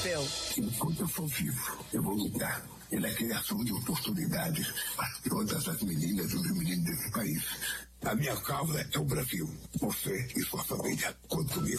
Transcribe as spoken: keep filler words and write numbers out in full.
seu? Enquanto eu for vivo, eu vou lutar pela criação de oportunidades para todas as meninas e os meninos desse país. A minha causa é o Brasil. Você e sua família. Conto comigo.